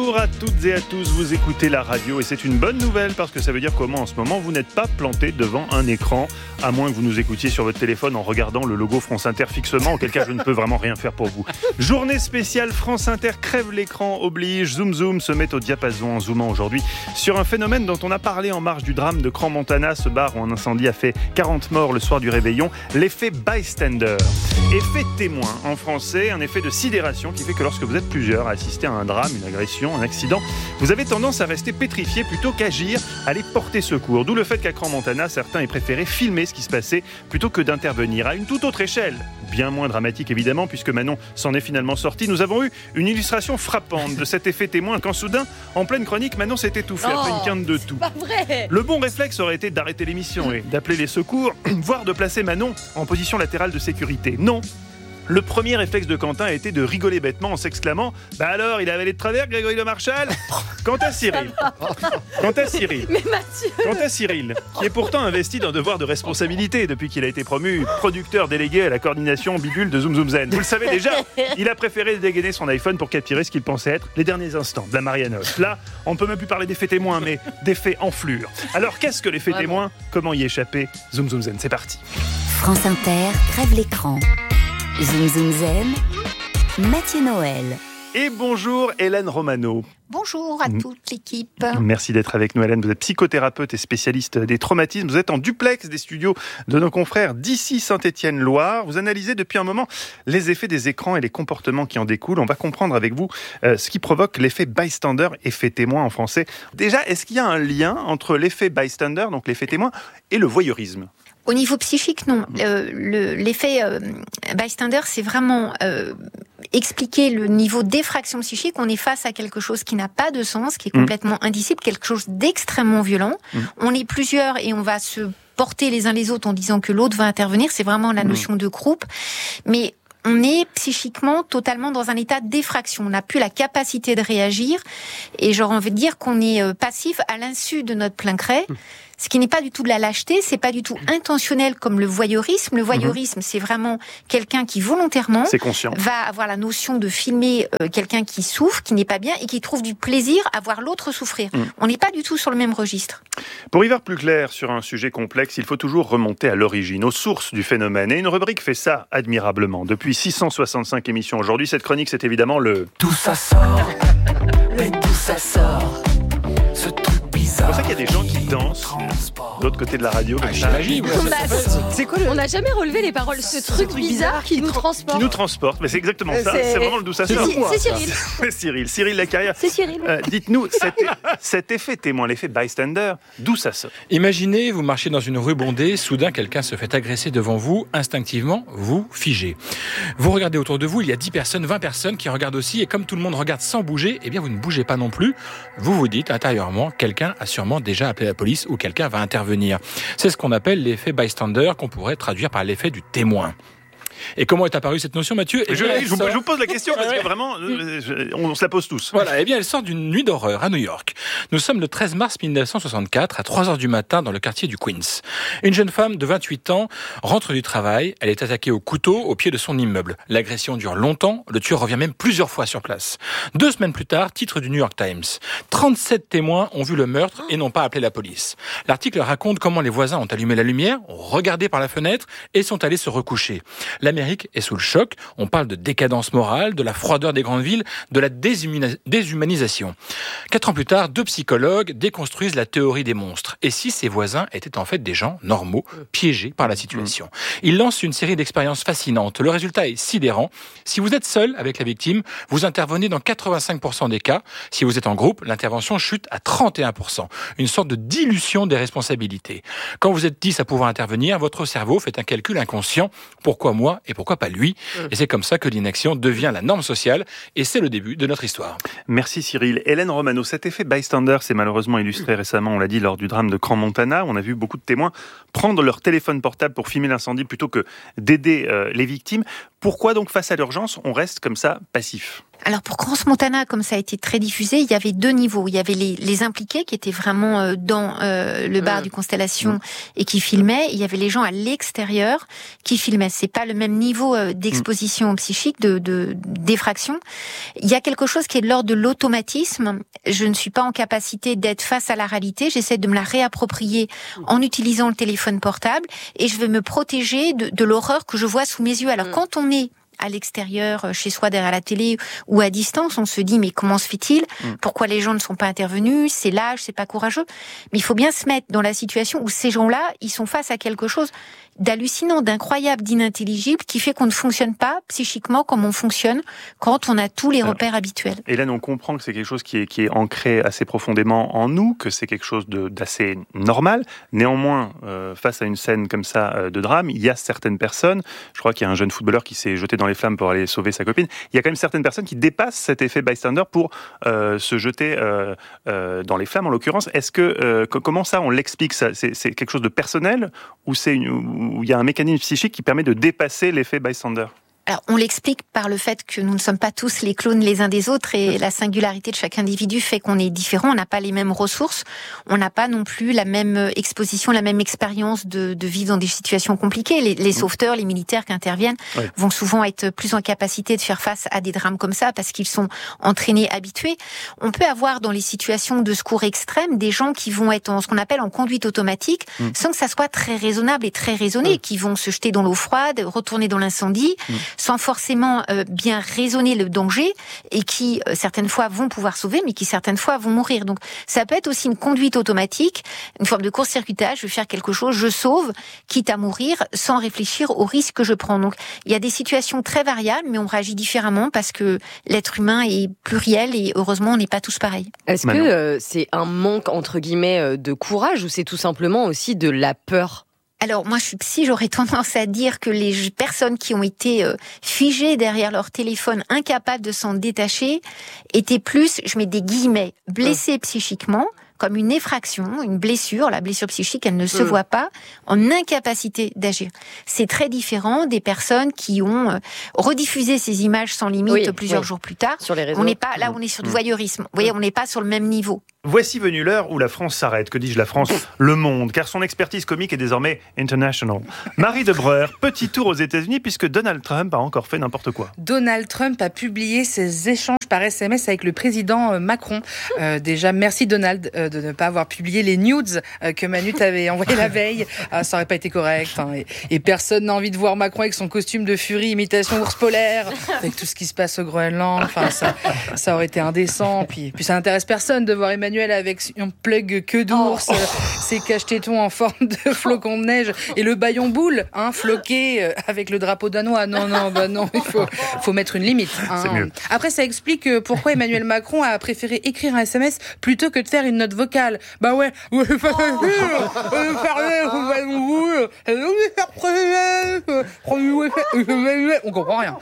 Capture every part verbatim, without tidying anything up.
Bonjour à toutes et à tous, vous écoutez la radio et c'est une bonne nouvelle parce que ça veut dire qu'au moins en ce moment vous n'êtes pas planté devant un écran, à moins que vous nous écoutiez sur votre téléphone en regardant le logo France Inter fixement, auquel cas je ne peux vraiment rien faire pour vous. Journée spéciale France Inter crève l'écran oblige, Zoom Zoom se met au diapason en zoomant aujourd'hui sur un phénomène dont on a parlé en marge du drame de Crans-Montana, ce bar où un incendie a fait quarante morts le soir du réveillon, l'effet bystander. Effet témoin en français, un effet de sidération qui fait que lorsque vous êtes plusieurs à assister à un drame, une agression, un accident, vous avez tendance à rester pétrifié plutôt qu'agir, aller porter secours. D'où le fait qu'à Crans-Montana, certains aient préféré filmer ce qui se passait plutôt que d'intervenir à une toute autre échelle. Bien moins dramatique évidemment, puisque Manon s'en est finalement sortie. Nous avons eu une illustration frappante de cet effet témoin quand soudain, en pleine chronique, Manon s'est étouffée oh, après une quinte de tout. Pas vrai. Le bon réflexe aurait été d'arrêter l'émission et d'appeler les secours, voire de placer Manon en position latérale de sécurité. Non. Le premier réflexe de Quentin a été de rigoler bêtement en s'exclamant « Bah alors, il a avalé de travers, Grégory Le Marchal ?» Quant à Cyril, quant à Cyril, Mais Mathieu, quant à Cyril, qui est pourtant investi d'un devoir de responsabilité depuis qu'il a été promu producteur délégué à la coordination bidule de Zoom Zoom Zen. Vous le savez déjà, il a préféré dégainer son iPhone pour capturer ce qu'il pensait être les derniers instants de la Marianoche. Là, on ne peut même plus parler d'effet témoin, mais d'effet enflure. Alors, qu'est-ce que l'effet Vraiment. témoin ? Comment y échapper ? Zoom Zoom Zen, c'est parti. France Inter crève l'écran. Zoom Zoom Zen, Mathieu Noël. Et bonjour Hélène Romano. Bonjour à toute l'équipe. Merci d'être avec nous Hélène, vous êtes psychothérapeute et spécialiste des traumatismes. Vous êtes en duplex des studios de nos confrères d'ici Saint-Étienne-Loire. Vous analysez depuis un moment les effets des écrans et les comportements qui en découlent. On va comprendre avec vous euh, ce qui provoque l'effet bystander, effet témoin en français. Déjà, est-ce qu'il y a un lien entre l'effet bystander, donc l'effet témoin, et le voyeurisme ? Au niveau psychique, non. Euh, le, l'effet euh, bystander, c'est vraiment euh, expliquer le niveau d'effraction psychique. On est face à quelque chose qui n'a pas de sens, qui est complètement mmh. indicible, quelque chose d'extrêmement violent. Mmh. On est plusieurs et on va se porter les uns les autres en disant que l'autre va intervenir. C'est vraiment la notion mmh. de groupe. Mais on est psychiquement totalement dans un état d'effraction. On n'a plus la capacité de réagir. Et j'aurais envie de dire qu'on est passif à l'insu de notre plein gré. Mmh. Ce qui n'est pas du tout de la lâcheté, c'est pas du tout intentionnel comme le voyeurisme. Le voyeurisme, mmh. c'est vraiment quelqu'un qui volontairement c'est conscient. va avoir la notion de filmer euh, quelqu'un qui souffre, qui n'est pas bien et qui trouve du plaisir à voir l'autre souffrir. Mmh. On n'est pas du tout sur le même registre. Pour y voir plus clair sur un sujet complexe, il faut toujours remonter à l'origine, aux sources du phénomène. Et une rubrique fait ça admirablement. Depuis six cent soixante-cinq émissions aujourd'hui, cette chronique, c'est évidemment le... Tout ça sort, mais tout ça sort. Ce truc bizarre. C'est pour ça qu'il y a des gens qui dansent de l'autre côté de la radio. Ah, j'imagine. on a, c'est quoi le... On n'a jamais relevé les paroles. Ce, ce truc, truc bizarre qui nous transporte. Qui nous transporte. Mais c'est exactement ça. C'est, c'est vraiment le d'où ça c'est, sort. c'est Cyril. C'est Cyril. Cyril Lacarrière. C'est Cyril. Euh, dites-nous, cet, cet effet témoin, l'effet bystander, d'où ça sort ? Imaginez, vous marchez dans une rue bondée, soudain quelqu'un se fait agresser devant vous, instinctivement, vous figez. Vous regardez autour de vous, il y a dix personnes, vingt personnes qui regardent aussi, et comme tout le monde regarde sans bouger, eh bien vous ne bougez pas non plus. Vous vous dites intérieurement, quelqu'un a sûrement déjà appelé la police ou quelqu'un va intervenir. C'est ce qu'on appelle l'effet bystander, qu'on pourrait traduire par l'effet du témoin. Et comment est apparue cette notion, Mathieu ? je, je, vous, je vous pose la question parce que vraiment, je, on, on se la pose tous. Voilà, eh bien, elle sort d'une nuit d'horreur à New York. Nous sommes le treize mars mille neuf cent soixante-quatre, à trois heures du matin, dans le quartier du Queens. Une jeune femme de vingt-huit ans rentre du travail. Elle est attaquée au couteau au pied de son immeuble. L'agression dure longtemps. Le tueur revient même plusieurs fois sur place. Deux semaines plus tard, titre du New York Times. trente-sept témoins ont vu le meurtre et n'ont pas appelé la police. L'article raconte comment les voisins ont allumé la lumière, ont regardé par la fenêtre et sont allés se recoucher. L'Amérique est sous le choc. On parle de décadence morale, de la froideur des grandes villes, de la déshumana- déshumanisation. Quatre ans plus tard, deux psychologues déconstruisent la théorie des monstres. Et si ces voisins étaient en fait des gens normaux, piégés par la situation ? Ils lancent une série d'expériences fascinantes. Le résultat est sidérant. Si vous êtes seul avec la victime, vous intervenez dans quatre-vingt-cinq pour cent des cas. Si vous êtes en groupe, l'intervention chute à trente et un pour cent. Une sorte de dilution des responsabilités. Quand vous êtes dix à pouvoir intervenir, votre cerveau fait un calcul inconscient. Pourquoi moi et pourquoi pas lui ? Et c'est comme ça que l'inaction devient la norme sociale. Et c'est le début de notre histoire. Merci Cyril. Hélène Romano, cet effet bystander s'est malheureusement illustré récemment, on l'a dit, lors du drame de Crans-Montana. On a vu beaucoup de témoins prendre leur téléphone portable pour filmer l'incendie plutôt que d'aider euh, les victimes. Pourquoi donc face à l'urgence, on reste comme ça passif ? Alors pour Crans-Montana, comme ça a été très diffusé, il y avait deux niveaux. Il y avait les, les impliqués qui étaient vraiment euh, dans euh, le bar mmh. du Constellation mmh. et qui filmaient. Il y avait les gens à l'extérieur qui filmaient. C'est pas le même niveau euh, d'exposition mmh. psychique, de, de d'effraction. Il y a quelque chose qui est de l'ordre de l'automatisme. Je ne suis pas en capacité d'être face à la réalité. J'essaie de me la réapproprier en utilisant le téléphone portable et je vais me protéger de, de l'horreur que je vois sous mes yeux. Alors mmh. quand on est à l'extérieur, chez soi, derrière la télé ou à distance, on se dit mais comment se fait-il ? Pourquoi les gens ne sont pas intervenus ? C'est lâche, c'est pas courageux. Mais il faut bien se mettre dans la situation où ces gens-là, ils sont face à quelque chose d'hallucinant, d'incroyable, d'inintelligible, qui fait qu'on ne fonctionne pas psychiquement comme on fonctionne quand on a tous les repères Alors, habituels. Hélène, on comprend que c'est quelque chose qui est, qui est ancré assez profondément en nous, que c'est quelque chose de, d'assez normal. Néanmoins, euh, face à une scène comme ça euh, de drame, il y a certaines personnes, je crois qu'il y a un jeune footballeur qui s'est jeté dans les flammes pour aller sauver sa copine, il y a quand même certaines personnes qui dépassent cet effet bystander pour euh, se jeter euh, euh, dans les flammes en l'occurrence. Est-ce que, euh, comment ça on l'explique ça c'est, c'est quelque chose de personnel ou c'est une où il y a un mécanisme psychique qui permet de dépasser l'effet bystander ? Alors, on l'explique par le fait que nous ne sommes pas tous les clones les uns des autres et la singularité de chaque individu fait qu'on est différent. On n'a pas les mêmes ressources. On n'a pas non plus la même exposition, la même expérience de, de vivre dans des situations compliquées. Les, les sauveteurs, les militaires qui interviennent oui. vont souvent être plus en capacité de faire face à des drames comme ça parce qu'ils sont entraînés, habitués. On peut avoir dans les situations de secours extrêmes des gens qui vont être en ce qu'on appelle en conduite automatique mmh. sans que ça soit très raisonnable et très raisonné, mmh. qui vont se jeter dans l'eau froide, retourner dans l'incendie, mmh. sans forcément euh, bien raisonner le danger et qui, euh, certaines fois, vont pouvoir sauver, mais qui, certaines fois, vont mourir. Donc, ça peut être aussi une conduite automatique, une forme de court-circuitage, je vais faire quelque chose, je sauve, quitte à mourir, sans réfléchir au risque que je prends. Donc, il y a des situations très variables, mais on réagit différemment parce que l'être humain est pluriel et heureusement, on n'est pas tous pareils. Est-ce que euh, c'est un manque, entre guillemets, de courage ou c'est tout simplement aussi de la peur ? Alors, moi, je suis psy, j'aurais tendance à dire que les personnes qui ont été euh, figées derrière leur téléphone, incapables de s'en détacher, étaient plus, je mets des guillemets, blessées psychiquement, comme une effraction, une blessure. La blessure psychique, elle ne se mmh. voit pas, en incapacité d'agir. C'est très différent des personnes qui ont euh, rediffusé ces images sans limite oui, plusieurs oui. jours plus tard. Sur les réseaux. On n'est pas, là, on est sur du voyeurisme. Vous voyez, on n'est pas sur le même niveau. Voici venue l'heure où la France s'arrête. Que dis-je, la France ? Le monde, car son expertise comique est désormais international. Marie de Breuer, petit tour aux États-Unis puisque Donald Trump a encore fait n'importe quoi. Donald Trump a publié ses échanges par S M S avec le président Macron. Euh, déjà, merci Donald euh, de ne pas avoir publié les nudes euh, que Manu t'avait envoyé la veille. Ah, ça aurait pas été correct. Hein, et, et personne n'a envie de voir Macron avec son costume de furie, imitation ours polaire, avec tout ce qui se passe au Groenland. Enfin, ça, ça aurait été indécent. Puis, puis ça n'intéresse personne de voir Emmanuel avec un plug queue d'ours, oh. ses cache-tétons en forme de flocons de neige et le baillon boule, hein, floqué avec le drapeau danois. Non, non, bah non, il faut, faut mettre une limite. Hein. C'est mieux. Après, ça explique pourquoi Emmanuel Macron a préféré écrire un S M S plutôt que de faire une note vocale. Bah ouais, on comprend rien.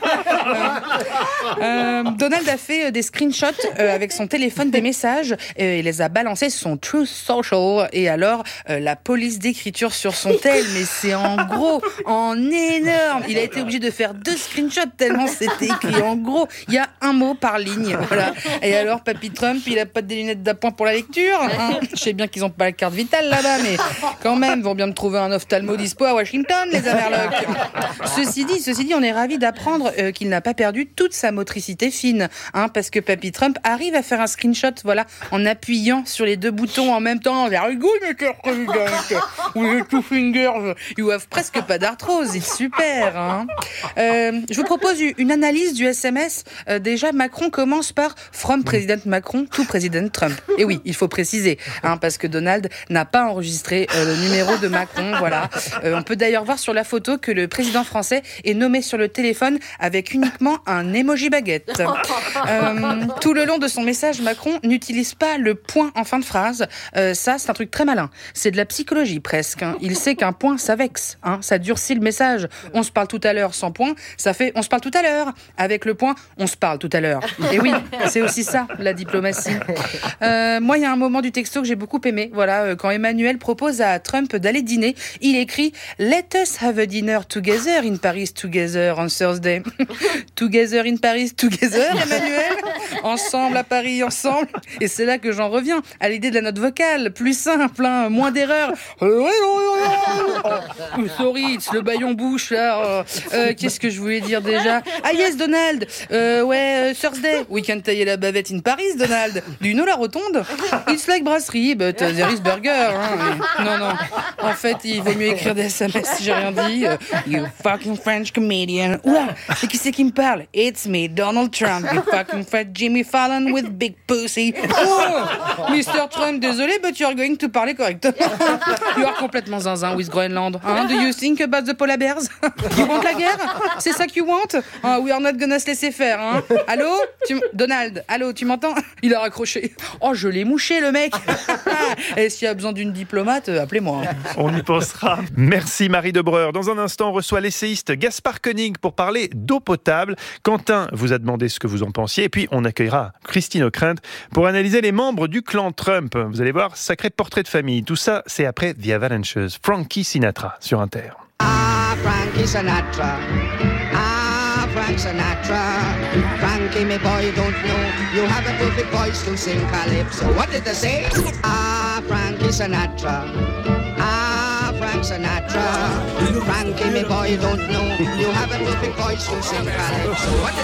euh, Donald a fait des screenshots avec son téléphone des messages. Et il les a balancés sur son Truth Social. Et alors, euh, la police d'écriture sur son tel, mais c'est en gros, en énorme. Il a été obligé de faire deux screenshots tellement c'était écrit en gros. Il y a un mot par ligne. Voilà. Et alors, Papy Trump, il a pas des lunettes d'appoint pour la lecture. Hein. Je sais bien qu'ils ont pas la carte vitale là-bas, mais quand même, ils vont bien me trouver un ophtalmo dispo à Washington, les Amerlocs. Ceci dit, ceci dit, on est ravis d'apprendre euh, qu'il n'a pas perdu toute sa motricité fine, hein, parce que Papy Trump arrive à faire un screenshot, voilà, en appuyant sur les deux boutons en même temps. Very good, Mister President. With the two fingers. You have presque pas d'arthrose. C'est super, hein. Euh, je vous propose une analyse du S M S. Euh, déjà, Macron commence par From President Macron to President Trump. Et oui, il faut préciser, hein, parce que Donald n'a pas enregistré euh, le numéro de Macron. Voilà. Euh, on peut d'ailleurs voir sur la photo que le président français est nommé sur le téléphone avec uniquement un emoji baguette. Euh, tout le long de son message, Macron n'utilise pas pas le point en fin de phrase. Euh, ça, c'est un truc très malin. C'est de la psychologie presque. Hein. Il sait qu'un point, ça vexe. Hein. Ça durcit le message. On se parle tout à l'heure sans point, ça fait on se parle tout à l'heure. Avec le point, on se parle tout à l'heure. Et oui, c'est aussi ça, la diplomatie. Euh, moi, il y a un moment du texto que j'ai beaucoup aimé. Voilà, euh, quand Emmanuel propose à Trump d'aller dîner, il écrit « Let us have a dinner together in Paris together on Thursday ». Together in Paris together, Emmanuel. Ensemble à Paris, ensemble. Et c'est là que j'en reviens à l'idée de la note vocale, plus simple, hein, moins d'erreurs. Oh, sorry, it's le baillon bouche là. Euh, qu'est-ce que je voulais dire déjà? Ah yes, Donald. Euh, ouais, uh, Thursday. We can tailler la bavette in Paris, Donald. Do you know la rotonde? It's like brasserie, but uh, there is burger. Hein. Non, non. En fait, il vaut mieux écrire des S M S si j'ai rien dit. Uh, you fucking French comedian. Oula, c'est qui c'est qui me parle? It's me, Donald Trump. You fucking fat Jimmy Fallon with big pussy. Oh, mister Trump, désolé, but you're going to parler correctement. You are complètement zinzin with Groenland. Hein? Do you think about the polar bears? You want la guerre? C'est ça que you want? Uh, we are not gonna se laisser faire. Hein? Allô? Tu... Donald, allô, tu m'entends? Il a raccroché. Oh, je l'ai mouché, le mec. Et s'il y a besoin d'une diplomate, appelez-moi. On y pensera. Merci Marie Debreur. Dans un instant, on reçoit l'essayiste Gaspard Koenig pour parler d'eau potable. Quentin vous a demandé ce que vous en pensiez. Et puis, on accueillera Christine Ockrent pour analyser les membres du clan Trump. Vous allez voir, sacré portrait de famille. Tout ça, c'est après The Avalanches. Frankie Sinatra sur Inter. Ah, Frankie Sinatra. Ah, Frank Sinatra. Frankie, my boy, don't know. You have a perfect voice to sing calypso. What did they say? Ah, Frankie Sinatra. Ah, Frank Sinatra. Frankie, my boy, don't know. You have a perfect voice to sing calypso. What did